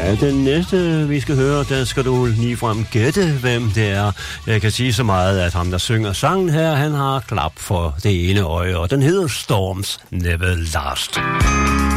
Ja, den næste, vi skal høre, der skal du ligefrem gætte, hvem det er. Jeg kan sige så meget, at ham, der synger sangen her, han har klap for det ene øje, og den hedder Storms Never Last.